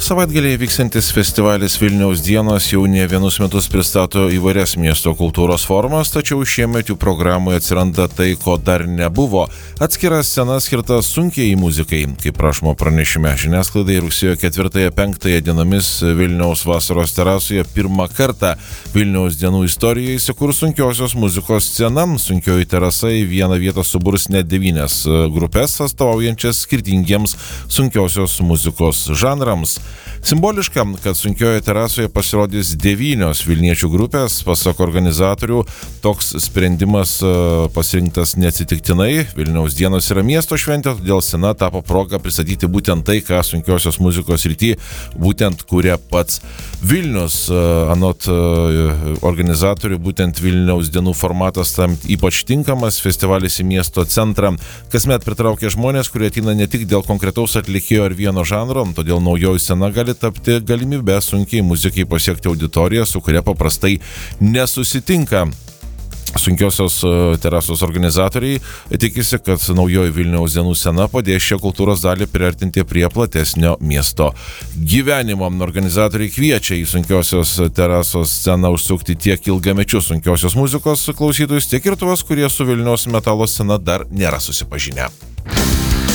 Savaitgalėje vykstantis festivalis Vilniaus dienos jau ne vienus metus pristato įvairias miesto kultūros formas, tačiau šiemet jų programoje atsiranda tai, ko dar nebuvo. Atskira scena skirta sunkiai muzikai. Kaip rašoma pranešime žiniasklaidai, rugsėjo 4-5 dienomis Vilniaus vasaros terasoje pirmą kartą Vilniaus dienų istorijoje įsikurs sunkiosios muzikos scena. Sunkioji terasa į vieną vietą suburs net 9 grupės, atstovaujančias skirtingiems sunkiosios muzikos žanrams. Simboliška, kad sunkioje terasoje pasirodys 9 vilniečių grupės, pasak organizatorių, toks sprendimas pasirinktas neatsitiktinai. Vilniaus dienos yra miesto šventė, todėl scena tapo proga pristatyti būtent tai, ką sunkiosios muzikos srity būtent kuria pats Vilnius. Anot organizatorių, būtent Vilniaus dienų formatas tam ypač tinkamas, festivalis į miesto centrą kasmet pritraukia žmonės, kurie ateina ne tik dėl konkretaus atlikėjo ar vieno žanro, todėl naujoji scena gali tapti galimybę sunkiai muzikai pasiekti auditoriją, su kuria paprastai nesusitinka. Sunkiosios terasos organizatoriai tikisi, kad naujoji Vilniaus dienų scena padės šią kultūros dalį priartinti prie platesnio miesto gyvenimo. Organizatoriai kviečia į sunkiosios terasos sceną užsukti tiek ilgamečius sunkiosios muzikos klausytojus, tiek ir tuos, kurie su Vilniaus metalo scena dar nėra susipažinę.